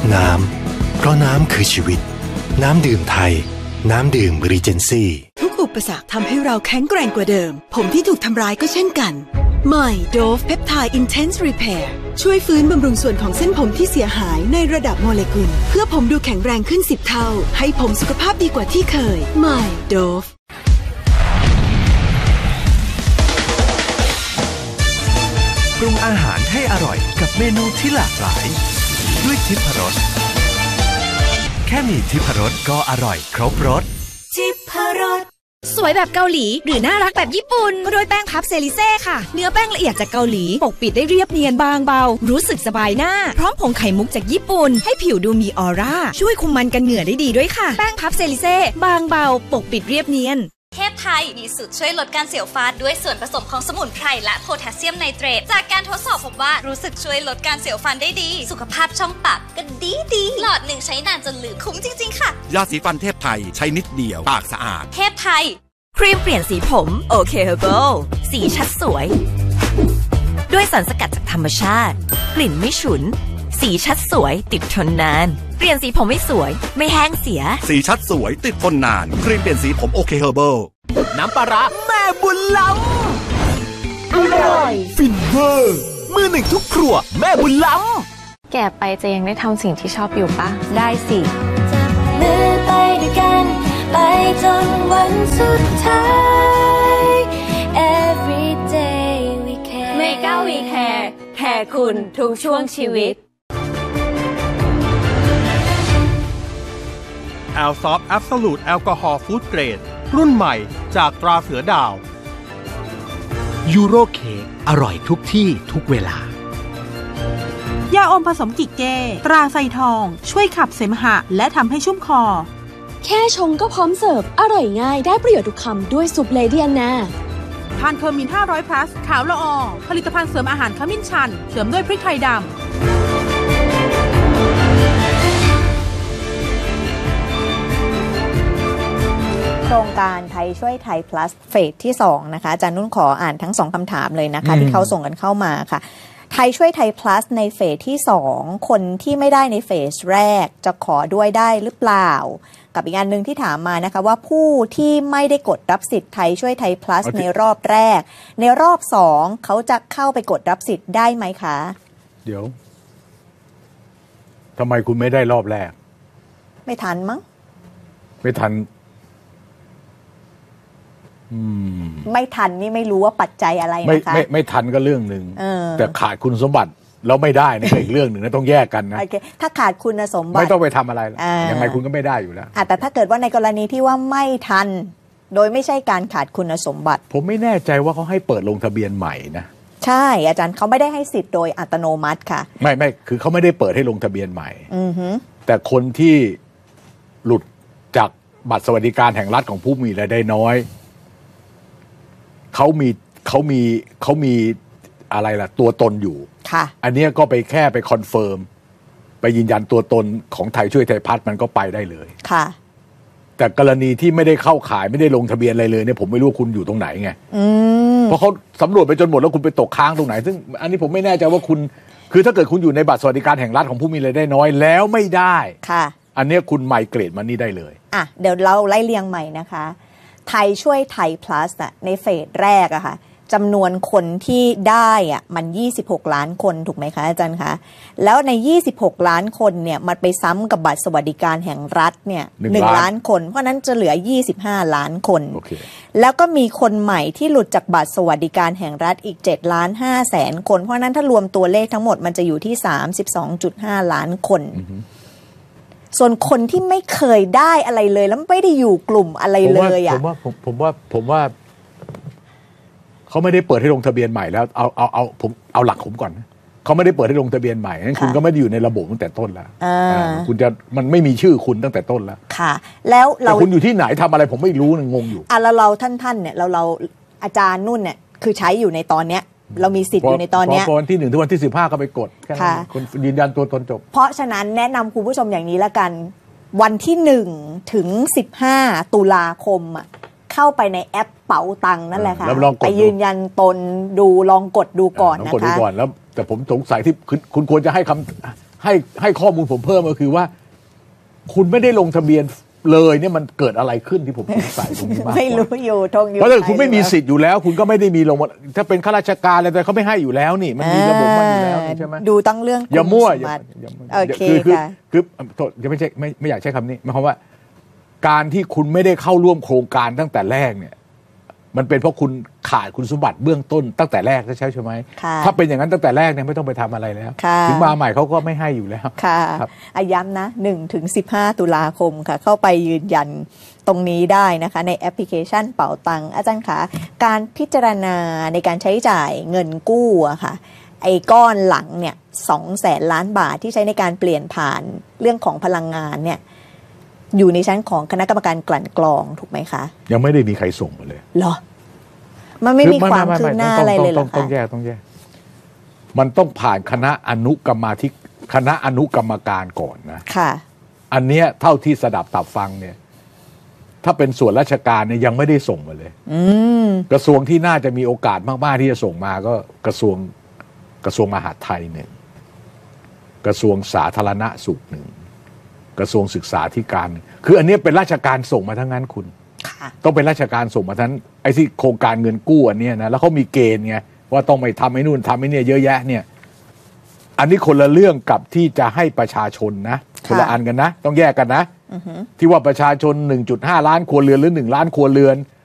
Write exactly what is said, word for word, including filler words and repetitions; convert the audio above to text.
น้ำเพราะน้ำคือชีวิตน้ำดื่มไทยน้ำดื่มรีเจนซี่ทุกอุปสรรคทำให้เราแข็งแกร่งกว่าเดิมผมที่ถูกทำร้ายก็เช่นกันใหม่ Dove Peptide Intense Repair ช่วยฟื้นบำรุงส่วนของเส้นผมที่เสียหายในระดับโมเลกุลเพื่อผมดูแข็งแรงขึ้นสิบเท่าให้ผมสุขภาพดีกว่าที่เคยใหม่ Dove ปรุงอาหารให้อร่อยกับเมนูที่หลากหลายด้วยทิพรสแค่มีทิพรสก็อร่อยครบรสทิพรสสวยแบบเกาหลีหรือน่ารักแบบญี่ปุ่นก็ด้วยแป้งพับเซริเซ่ค่ะเนื้อแป้งละเอียดจากเกาหลีปกปิดได้เรียบเนียนบางเบารู้สึกสบายหน้าพร้อมผงไข่มุกจากญี่ปุ่นให้ผิวดูมีออร่าช่วยคุมมันกันเหงื่อได้ดีด้วยค่ะแป้งพับเซริเซ่บางเบาปกปิดเรียบเนียนเทพไทยมีสูตรช่วยลดการเสียวฟันด้วยส่วนผสมของสมุนไพรและโพแทสเซียมไนเตรตจากการทดสอบพบว่ารู้สึกช่วยลดการเสียวฟันได้ดีสุขภาพช่องปากก็ดีดีหลอดหนึ่งใช้นานจนลืมคุ้มจริงๆค่ะยาสีฟันเทพไทยใช้นิดเดียวปากสะอาดเทพไทยครีมเปลี่ยนสีผมโอเคเฮอร์เบิลสีชัดสวยด้วยสารสกัดจากธรรมชาติกลิ่นไม่ฉุนสีชัดสวยติดทนนานเปลี่ยนสีผมไม่สวยไม่แห้งเสียสีชัดสวยติดทนนานครีมเปลี่ยนสีผมโอเคเฮอร์เบิลน้ำปลาร้าแม่บุญล้ำอร่อยฟินเวอร์มือหนึ่งทุกครัวแม่บุญล้ำแก่ไปจะยังได้ทำสิ่งที่ชอบอยู่ปะได้สิจับมือไปด้วยกันไปจนวันสุดท้าย Every day we care เมก้าวีแคร์แคร์คุณทุกช่วงชีวิตแอลซอฟแอบโซลูทแอลกอฮอล์ฟู้ดเกรดรุ่นใหม่จากตราเสือดาวยูโรเค้กอร่อยทุกที่ทุกเวลายาอมผสมกิกเก้ตราไซทองช่วยขับเสมหะและทำให้ชุ่มคอแค่ชงก็พร้อมเสิร์ฟอร่อยง่ายได้ประโยชน์ทุกคำด้วยซุปเลเดียนนาทานเคอร์มินห้าร้อย plus ขาวละออผลิตภัณฑ์เสริมอาหารขมิ้นชันเสริมด้วยพริกไทยดำโครงการไทยช่วยไทย plus เฟสที่สองนะคะอาจารย์นุ่นขออ่านทั้งสองคำถามเลยนะคะที่เขาส่งกันเข้ามาค่ะไทยช่วยไทย plus ในเฟสที่สองคนที่ไม่ได้ในเฟสแรกจะขอด้วยได้หรือเปล่ากับอีกอันนึงที่ถามมานะคะว่าผู้ที่ไม่ได้กดรับสิทธิ์ไทยช่วยไทย plus ในรอบแรกในรอบสองเขาจะเข้าไปกดรับสิทธิ์ได้ไหมคะเดี๋ยวทำไมคุณไม่ได้รอบแรกไม่ทันมั้งไม่ทันไม่ทันนี่ไม่รู้ว่าปัจจัยอะไรนะคะไม่ไม่ทันก็เรื่องหนึ่งแต่ขาดคุณสมบัติแล้วไม่ได้นี่ก็อีกเรื่องหนึ่งนะต้องแยกกันนะโอเคถ้าขาดคุณสมบัติไม่ต้องไปทำอะไรยังไงคุณก็ไม่ได้อยู่แล้วแต่ถ้าเกิดว่าในกรณีที่ว่าไม่ทันโดยไม่ใช่การขาดคุณสมบัติผมไม่แน่ใจว่าเขาให้เปิดลงทะเบียนใหม่นะใช่อาจารย์เขาไม่ได้ให้สิทธิ์โดยอัตโนมัติค่ะไม่ไม่คือเขาไม่ได้เปิดให้ลงทะเบียนใหม่อือฮึแต่คนที่หลุดจากบัตรสวัสดิการแห่งรัฐของผู้มีรายได้น้อยเขามีเขามีเขามีอะไรล่ะตัวตนอยู่ค่ะอันนี้ก็ไปแค่ไปคอนเฟิร์มไปยืนยันตัวตนของไทยช่วยไทยพัฒน์มันก็ไปได้เลยค่ะแต่กรณีที่ไม่ได้เข้าขายไม่ได้ลงทะเบียนอะไรเลยเนี่ยผมไม่รู้คุณอยู่ตรงไหนไงเพราะเขาสำรวจไปจนหมดแล้วคุณไปตกค้างตรงไหนซึ่งอันนี้ผมไม่แน่ใจว่าคุณคือถ้าเกิดคุณอยู่ในบัตรสวัสดิการแห่งรัฐของผู้มีรายได้น้อยแล้วไม่ได้ค่ะอันนี้คุณไมเกรดมันนี่ได้เลยอ่ะเดี๋ยวเราไล่เรียงใหม่นะคะไทยช่วยไทย plus อ่ะในเฟสแรกอะค่ะจำนวนคนที่ได้อ่ะมันยี่สิบหกล้านคนถูกไหมคะอาจารย์คะแล้วในยี่สิบหกล้านคนเนี่ยมันไปซ้ำกับบัตรสวัสดิการแห่งรัฐเนี่ยหนึ่งล้านคนเพราะนั้นจะเหลือยี่สิบห้าล้านคน okay. แล้วก็มีคนใหม่ที่หลุดจากบัตรสวัสดิการแห่งรัฐอีกเจ็ดล้านห้าแสนคนเพราะนั้นถ้ารวมตัวเลขทั้งหมดมันจะอยู่ที่ สามสิบสองจุดห้า ล้านคน mm-hmm. ส่วนคนที่ไม่เคยได้อะไรเลยแล้วไม่ได้อยู่กลุ่มอะไรเลยอ่ะผมว่าผมผมว่าผมว่าเขาไม่ได้เปิดให้ลงทะเบียนใหม่แล้วเอาเอาเอาผมเอาหลักผมก่อนเขาไม่ได้เปิดให้ลงทะเบียนใหม่งั้นคุณก็ไม่ได้อยู่ในระบบตั้งแต่ต้นแล้วคุณจะมันไม่มีชื่อคุณตั้งแต่ต้นแล้วค่ะแล้วเราคุณอยู่ที่ไหนทำอะไรผมไม่รู้งงอยู่อ่ะแล้วเราท่านท่านเนี่ยเราเราอาจารย์นุ่นเนี่ยคือใช้อยู่ในตอนเนี้ยเรามีสิทธิ์อยู่ในตอนนี้พอวันที่หนึ่งถึงวันที่สิบห้าก็ไปกดค่ะคุณยืนยันตัวตนจบเพราะฉะนั้นแนะนำคุณผู้ชมอย่างนี้ละกันวันที่หนึ่งถึงสิบห้าตุลาคมอ่ะเข้าไปในแอปเป๋าตังค์นั่นแหละค่ะไปยืนยันตนดูลองกดดูก่อนนะคะกดดูก่อนแล้วแต่ผมสงสัยที่คุณคุณควรจะให้คำให้ให้ข้อมูลผมเพิ่มก็คือว่า คุณไม่ได้ลงทะเบียนเลยเนี่ยมันเกิดอะไรขึ้นที่ผมสงสัยตรงนี้มากกว่าไม่รู้อยู่ทงอยู่เพราะถ้าคุณไม่มีสิทธิ์อยู่แล้วคุณก็ไม่ได้มีลงถ้าเป็นข้าราชการอะไรแต่เขาไม่ให้อยู่แล้วนี่มันมีระบบมันอยู่แล้วใช่ไหมดูตั้งเรื่องอย่ามั่วอย่าโอเคค่ะคือคือไม่ใช่ไม่ไม่อยากใช้คำนี้หมายความว่าการที่คุณไม่ได้เข้าร่วมโครงการตั้งแต่แรกเนี่ยมันเป็นเพราะคุณขาดคุณสมบัติเบื้องต้นตั้งแต่แรกใช่ใช่ไหมถ้าเป็นอย่างนั้นตั้งแต่แรกเนี่ยไม่ต้องไปทำอะไรแล้วถึงมาใหม่เขาก็ไม่ให้อยู่แล้วค่ะอาย้ำนะหนึ่งถึงสิบห้าตุลาคมค่ะเข้าไปยืนยันตรงนี้ได้นะคะในแอปพลิเคชันเป๋าตังค์อาจารย์คะการพิจารณาในการใช้จ่ายเงินกู้อะค่ะไอ้ก้อนหลังเนี่ยสองแสนล้านบาทที่ใช้ในการเปลี่ยนผ่านเรื่องของพลังงานเนี่ยอยู่ในชั้นของคณะกรรมการกลั่นกรองถูกไหมคะยังไม่ได้มีใครส่งมาเลยเหรอมันไม่มีความคืบหน้าอะไรเลยเหรอคะต้องแยกต้องแยกมันต้องผ่านคณะอนุกรรมาธิคณะอนุกรรมการก่อนนะค่ะอันเนี้ยเท่าที่สดับตับฟังเนี่ยถ้าเป็นส่วนราชการเนี่ยยังไม่ได้ส่งมาเลยกระทรวงที่น่าจะมีโอกาสมากๆที่จะส่งมาก็กระทรวงกระทรวงมหาดไทยเนี่ยกระทรวงสาธารณสุขหนึ่งกระทรวงศึกษาธิการคืออันนี้เป็นราชการส่งมาทั้งนั้นคุณต้องเป็นราชการส่งมาทั้งไอ้ที่โครงการเงินกู้อันนี้นะแล้วเขามีเกณฑ์ไงว่าต้องไปทำไอ้นู่นทำไอ้นี่เยอะแยะเนี่ยอันนี้คนละเรื่องกับที่จะให้ประชาชนนะคนละอันกันนะต้องแยกกันนะที่ว่าประชาชน หนึ่งจุดห้า ล้านครัวเรือนหรือหนึ่งล้านครัวเรือน